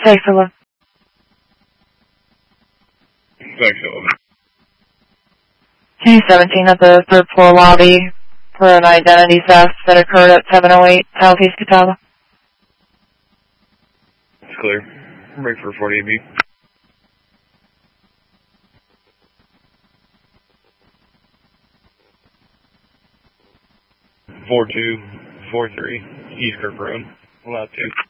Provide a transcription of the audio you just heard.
Excellent. Excellent. T17 at the third floor lobby for an identity theft that occurred at 708 Southeast Catawba. It's clear. I'm ready for 48B. 4243 East Kirk Road. Lot 2.